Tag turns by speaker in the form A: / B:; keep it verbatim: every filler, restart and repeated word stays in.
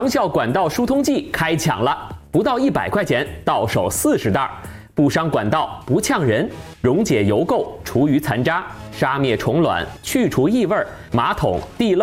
A: 长效管道疏通剂开抢了，不到一百块钱到手四十袋，不伤管道，不呛人，溶解油垢，除余残渣，杀灭虫卵，去除异味，马桶、地漏。